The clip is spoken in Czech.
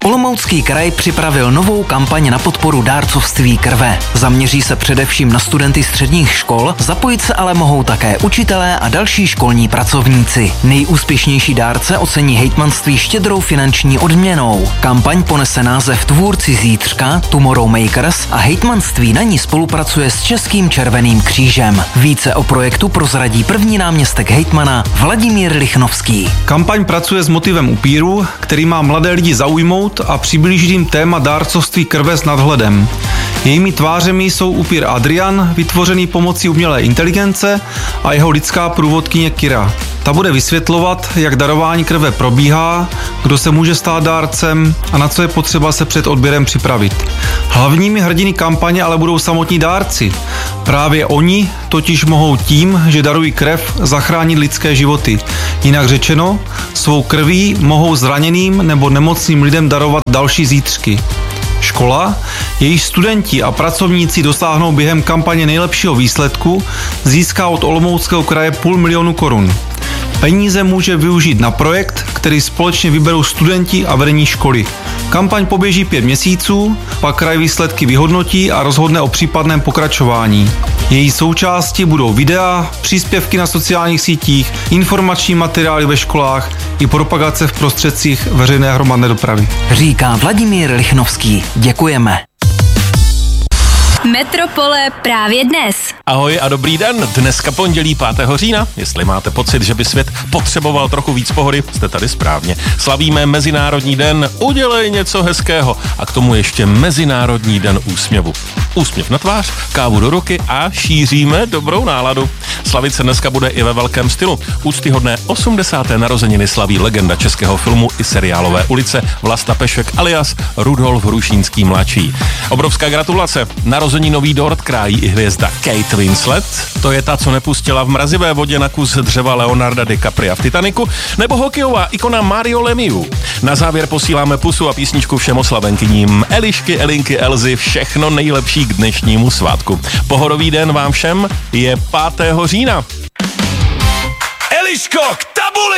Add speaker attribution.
Speaker 1: Olomoucký kraj připravil novou kampaň na podporu dárcovství krve. Zaměří se především na studenty středních škol, zapojit se ale mohou také učitelé a další školní pracovníci. Nejúspěšnější dárce ocení hejtmanství štědrou finanční odměnou. Kampaň ponese název Tvůrci zítřka, Tomorrow Makers, a hejtmanství na ní spolupracuje s Českým červeným křížem. Více o projektu prozradí první náměstek hejtmana Vladimír Lichnovský.
Speaker 2: Kampaň pracuje s motivem upíru, který má mladé lidi zaujmout a přiblížit jim téma dárcovství krve s nadhledem. Jejími tvářemi jsou upír Adrian, vytvořený pomocí umělé inteligence, a jeho lidská průvodkyně Kira. Ta bude vysvětlovat, jak darování krve probíhá, kdo se může stát dárcem a na co je potřeba se před odběrem připravit. Hlavními hrdiny kampaně ale budou samotní dárci. Právě oni totiž mohou tím, že darují krev, zachránit lidské životy. Jinak řečeno, svou krví mohou zraněným nebo nemocným lidem darovat další zítřky. Škola, jejíž studenti a pracovníci dosáhnou během kampaně nejlepšího výsledku, získá od Olomouckého kraje 500 000 korun. Peníze může využít na projekt, který společně vyberou studenti a vedení školy. Kampaň poběží 5 měsíců, pak kraj výsledky vyhodnotí a rozhodne o případném pokračování. Její součástí budou videa, příspěvky na sociálních sítích, informační materiály ve školách i propagace v prostředcích veřejné hromadné dopravy.
Speaker 1: Říká Vladimír Lichnovský. Děkujeme.
Speaker 3: Metropole právě dnes.
Speaker 4: Ahoj a dobrý den. Dneska pondělí 5. října. Jestli máte pocit, že by svět potřeboval trochu víc pohody, jste tady správně. Slavíme Mezinárodní den Udělej něco hezkého a k tomu ještě Mezinárodní den úsměvu. Úsměv na tvář, kávu do ruky a šíříme dobrou náladu. Slavit se dneska bude i ve velkém stylu. Úctyhodné 80. narozeniny slaví legenda českého filmu i seriálové ulice Vlasta Pešek alias Rudolf Hrušínský mladší. Obrovská gratulace. Nový dort krájí i hvězda Kate Winslet, to je ta, co nepustila v mrazivé vodě na kus dřeva Leonarda DiCapria v Titaniku, nebo hokejová ikona Mario Lemieux. Na závěr posíláme pusu a písničku všem oslavenkyním Elišky, Elinky, Elzy, všechno nejlepší k dnešnímu svátku. Pohodový den vám všem, je 5. října.
Speaker 5: Eliško, k tabuli!